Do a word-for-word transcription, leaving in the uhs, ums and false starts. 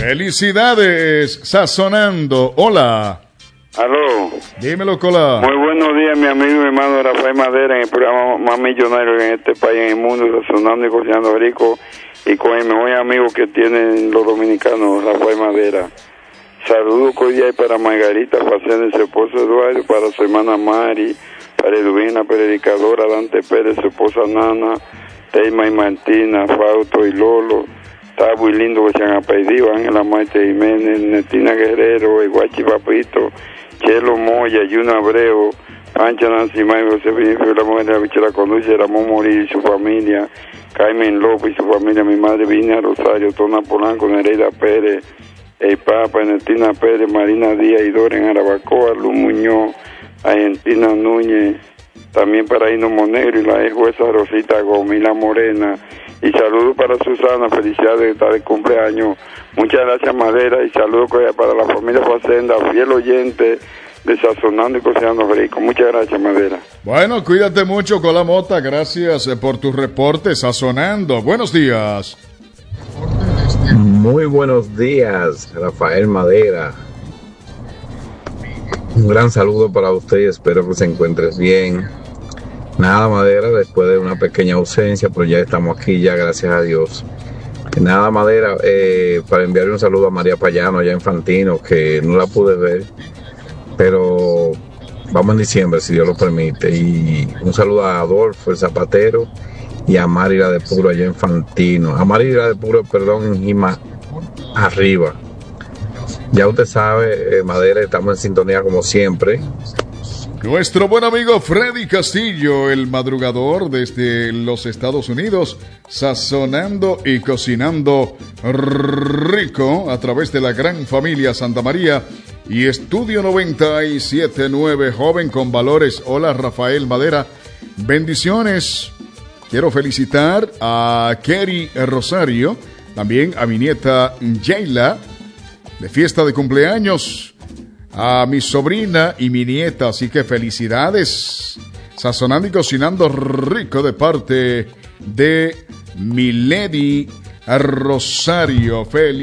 Felicidades, Sazonando. Hola. Aló. Dímelo, Cola. Muy buenos días, mi amigo y mi hermano Rafael Madera, en el programa más millonario en este país, en el mundo, Sazonando y Cocinando Rico, y con el mejor amigo que tienen los dominicanos, Rafael Madera. Saludos cordiales para Margarita Facenda y su esposo Eduardo, para su hermana Mari, para Edwin, la predicadora, Dante Pérez, su esposa Nana, Teima y Martina, Fausto y Lolo. Está muy lindo que se han apellido, Ángela Maite Jiménez, Netina Guerrero, el Guachi Papito, Chelo Moya, Yuna Abreu, Pancha Nancy May, José Benito, la mujer de la bichera conduce, Ramón Morillo y su familia, Carmen López y su familia, mi madre Virginia Rosario, Tona Polanco, Nereida Pérez, el Papa, Netina Pérez, Marina Díaz y Doren Arabacoa, Luz Muñoz, Argentina Núñez, también para Hino Monegro y la ex jueza Rosita Gómez, la Morena. Y saludos para Susana, felicidades de estar de cumpleaños. Muchas gracias, Madera, y saludos para la familia Facenda, fiel oyente de Sazonando y Cocinando Rico. Muchas gracias, Madera. Bueno, cuídate mucho, Cola Mota. Gracias por tu reporte, Sazonando. Buenos días. Muy buenos días, Rafael Madera. Un gran saludo para usted y espero que se encuentres bien. Nada, Madera, después de una pequeña ausencia, pero ya estamos aquí, ya gracias a Dios. Nada, Madera, eh, para enviarle un saludo a María Payano allá en Fantino, que no la pude ver, pero vamos en diciembre, si Dios lo permite. Y un saludo a Adolfo, el zapatero, y a Mari la de Puro allá en Fantino. A Mari la de Puro, perdón, en Jima, arriba. Ya usted sabe, eh, Madera, estamos en sintonía como siempre. Nuestro buen amigo Freddy Castillo, el madrugador desde los Estados Unidos, sazonando y cocinando rico a través de la gran familia Santa María y Estudio noventa y siete punto nueve, joven con valores. Hola, Rafael Madera, bendiciones. Quiero felicitar a Kerry Rosario, también a mi nieta Jayla, de fiesta de cumpleaños. A mi sobrina y mi nieta, así que felicidades. Sazonando y cocinando rico de parte de Milady Rosario. Feliz